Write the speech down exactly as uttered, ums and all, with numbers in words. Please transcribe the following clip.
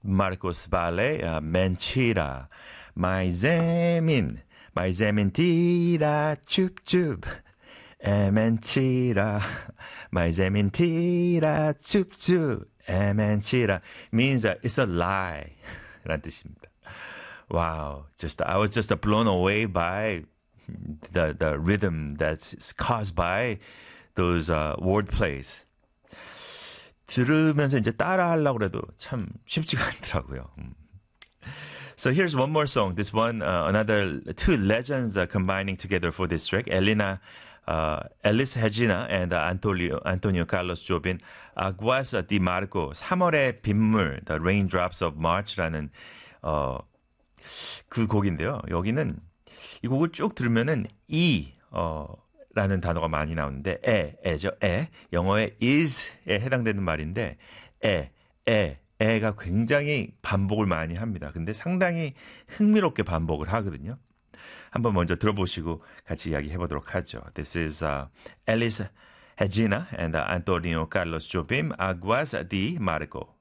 Marcos Valle, uh, Mentira. Mais emin, mais mentira, chup chup. É mentira, mas é mentira, chup chup. É mentira means that it's a lie. 라는 뜻입니다. Wow, just I was just blown away by the the rhythm that's caused by those uh, word plays. 들으면서 이제 따라 하려고 해도 참 쉽지가 않더라고요. So here's one more song. This one, uh, another two legends uh, combining together for this track. Elena, uh, Elis Regina and uh, Antonio, Antonio Carlos Jobin, Aguas de Marco, 삼월의 빗물, The Raindrops of March라는 어, 그 곡인데요. 여기는 이 곡을 쭉 들으면은 이 어, 라는 단어가 많이 나오는데 에, 에죠. 에. 영어의 is에 해당되는 말인데 에, 에, 에가 굉장히 반복을 많이 합니다. 근데 상당히 흥미롭게 반복을 하거든요. 한번 먼저 들어보시고 같이 이야기해 보도록 하죠. This is uh, Elis Regina and uh, Antonio Carlos Jobim, Aguas de Marco.